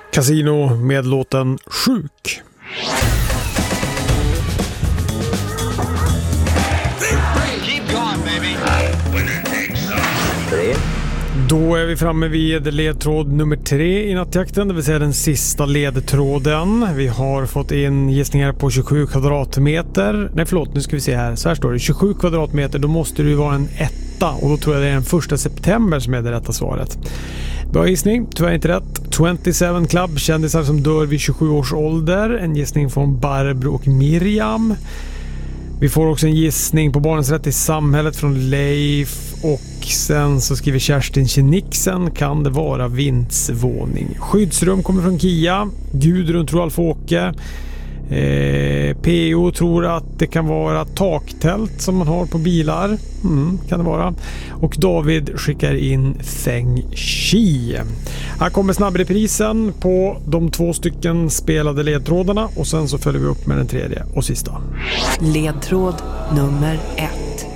Casino med låten Sjuk. Då är vi framme vid ledtråd nummer 3 i nattjakten, det vill säga den sista ledtråden. Vi har fått in gissningar på 27 kvadratmeter. Nej förlåt, nu ska vi se här. Så här står det, 27 kvadratmeter, då måste det ju vara en etta. Och då tror jag det är den 1 september som är det rätta svaret. Bra gissning, tyvärr inte rätt. 27 Club, kändisar som dör vid 27 års ålder. En gissning från Barbro och Miriam. Vi får också en gissning på barnens rätt i samhället från Leif. Och sen så skriver Kerstin Kinixen, kan det vara vindsvåning. Skyddsrum kommer från Kia. Gudrun tror Alf-Åke. PO tror att det kan vara taktält som man har på bilar. Kan det vara. Och David skickar in Feng Shi. Här kommer snabbreprisen på de 2 stycken spelade ledtrådarna. Och sen så följer vi upp med den 3:e och sista. Ledtråd nummer 1.